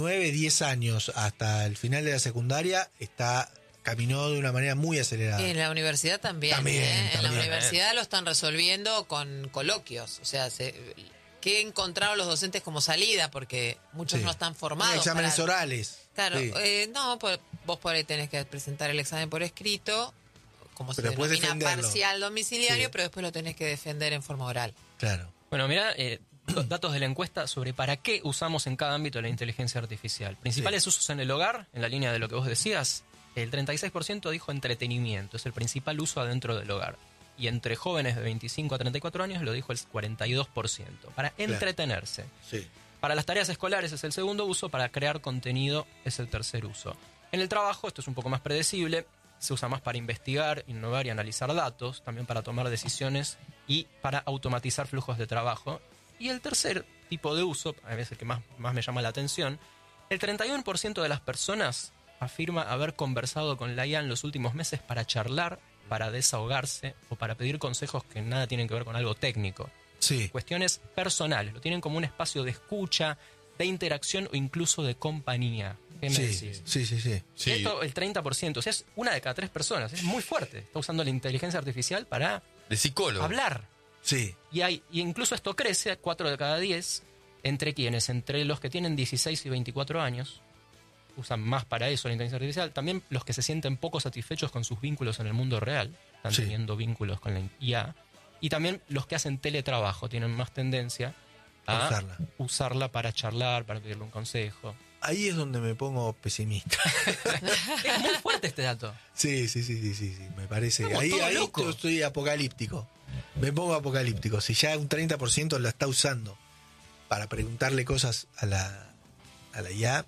9, 10 años hasta el final de la secundaria caminó de una manera muy acelerada. Y en la universidad también. En la universidad lo están resolviendo con coloquios. O sea, ¿qué encontraron los docentes como salida? Porque muchos no están formados. Exámenes orales. Claro, vos por ahí tenés que presentar el examen por escrito, como se denomina parcial domiciliario, pero después lo tenés que defender en forma oral. Claro. Bueno, mirá, datos de la encuesta sobre para qué usamos en cada ámbito la inteligencia artificial. Principales usos en el hogar, en la línea de lo que vos decías, el 36% dijo entretenimiento, es el principal uso adentro del hogar. Y entre jóvenes de 25 a 34 años lo dijo el 42%, para entretenerse. Sí. Para las tareas escolares es el segundo uso, para crear contenido es el tercer uso. En el trabajo, esto es un poco más predecible, se usa más para investigar, innovar y analizar datos, también para tomar decisiones y para automatizar flujos de trabajo. Y el tercer tipo de uso, a veces el que más me llama la atención, el 31% de las personas afirma haber conversado con la IA en los últimos meses para charlar, para desahogarse o para pedir consejos que nada tienen que ver con algo técnico. Sí. Cuestiones personales, lo tienen como un espacio de escucha, de interacción o incluso de compañía. ¿Qué me decís? Sí. Esto, el 30%, o sea, es una de cada 3 personas, es muy fuerte. Está usando la inteligencia artificial para de psicólogo. Hablar. Sí. Y incluso esto crece a 4 de cada 10. ¿Entre quiénes? Entre los que tienen 16 y 24 años. Usan más para eso la inteligencia artificial. También los que se sienten poco satisfechos con sus vínculos en el mundo real. Están teniendo vínculos con la IA. Y también los que hacen teletrabajo tienen más tendencia a usarla para charlar, para pedirle un consejo. Ahí es donde me pongo pesimista. Es muy fuerte este dato. Sí, me parece. Ahí yo estoy apocalíptico. Me pongo apocalíptico. Si ya un 30% la está usando para preguntarle cosas a la IA,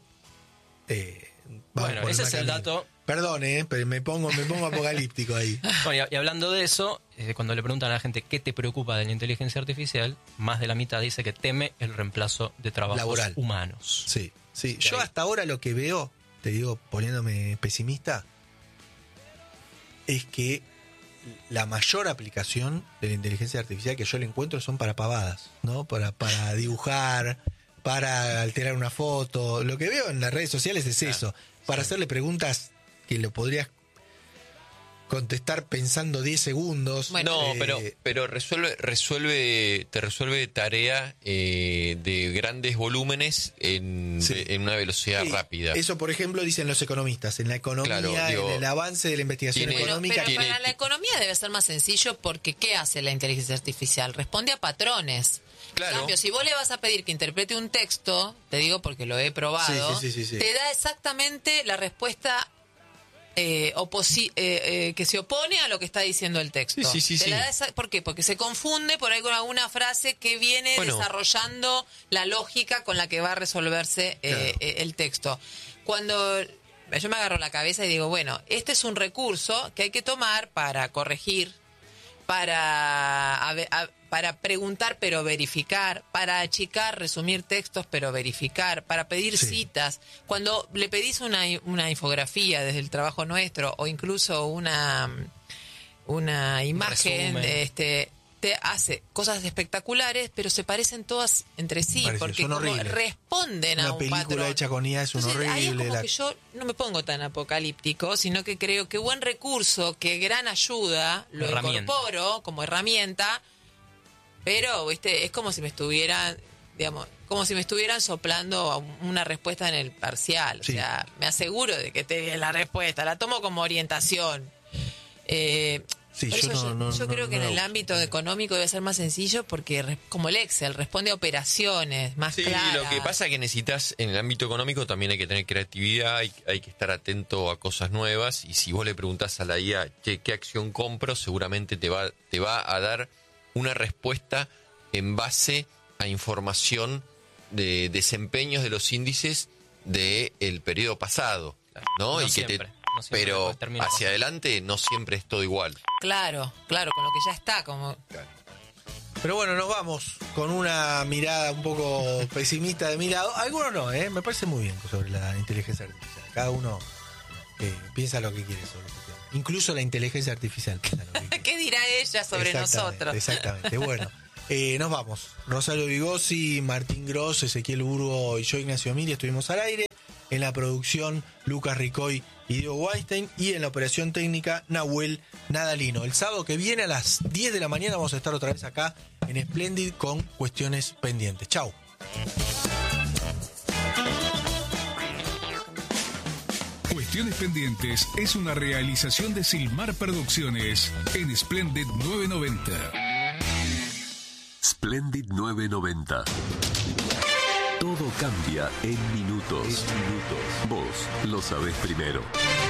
bueno, ese es el dato. Perdón, pero me pongo apocalíptico ahí. Bueno, y hablando de eso, cuando le preguntan a la gente qué te preocupa de la inteligencia artificial, más de la mitad dice que teme el reemplazo de trabajos laboral. Humanos. Sí. Yo hasta ahora lo que veo, te digo, poniéndome pesimista, es que la mayor aplicación de la inteligencia artificial que yo le encuentro son para pavadas, ¿no? Para dibujar, para alterar una foto. Lo que veo en las redes sociales es eso. Para hacerle preguntas que lo podrías contestar pensando 10 segundos. Bueno, pero te resuelve tarea de grandes volúmenes en una velocidad rápida. Eso, por ejemplo, dicen los economistas. En la economía, en el avance de la investigación económica. Pero para la economía debe ser más sencillo porque ¿qué hace la inteligencia artificial? Responde a patrones. Claro. En cambio, si vos le vas a pedir que interprete un texto, te digo porque lo he probado, te da exactamente la respuesta que se opone a lo que está diciendo el texto. ¿Por qué? Porque se confunde por ahí con alguna frase que viene desarrollando la lógica con la que va a resolverse el texto. Cuando yo me agarro la cabeza y digo, bueno, este es un recurso que hay que tomar para corregir, para preguntar pero verificar, para achicar, resumir textos pero verificar, para pedir citas. Cuando le pedís una infografía desde el trabajo nuestro o incluso una imagen, te hace cosas espectaculares, pero se parecen todas entre sí, porque como responden a un patrón. Una película hecha con IA es un horrible. Ahí es como que yo no me pongo tan apocalíptico, sino que creo que buen recurso, que gran ayuda, lo incorporo como herramienta, pero ¿viste? Es como si me estuvieran, soplando una respuesta en el parcial. O sea, me aseguro de que te den la respuesta, la tomo como orientación. Yo creo que en el ámbito económico debe ser más sencillo porque, como el Excel, responde a operaciones más claras. Lo que pasa es que necesitas, en el ámbito económico también hay que tener creatividad, hay que estar atento a cosas nuevas, y si vos le preguntás a la IA qué acción compro, seguramente te va a dar una respuesta en base a información de desempeños de los índices del periodo pasado, ¿no? Y siempre. Pero hacia adelante no siempre es todo igual. Claro, con lo que ya está. Pero bueno, nos vamos con una mirada un poco pesimista de mi lado. Algunos no, me parece muy bien sobre la inteligencia artificial. Cada uno piensa lo que quiere sobre este tema. Incluso la inteligencia artificial piensa lo que quiere. ¿Qué dirá ella sobre nosotros? Exactamente, bueno. Nos vamos. Rosario Vigossi, Martín Gross, Ezequiel Burgo y yo, Ignacio Mili, estuvimos al aire. en la producción Lucas Ricoy y Diego Weinstein, y en la operación técnica Nahuel Nadalino. El sábado que viene a las 10 de la mañana vamos a estar otra vez acá en Splendid con cuestiones pendientes. Chau. Cuestiones Pendientes es una realización de Silmar Producciones en Splendid 990. Splendid 990. Todo cambia en minutos. Vos lo sabés primero.